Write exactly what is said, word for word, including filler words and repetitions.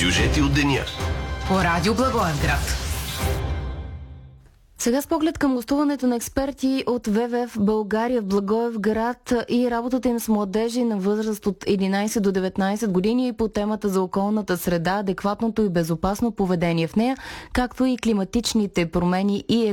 Сюжети от деня. По Радио Благоевград. Сега с поглед към гостуването на експерти от ВВФ България в Благоевград и работата им с младежи на възраст от единайсет до деветнайсет години по темата за околната среда, адекватното и безопасно поведение в нея, както и климатичните промени и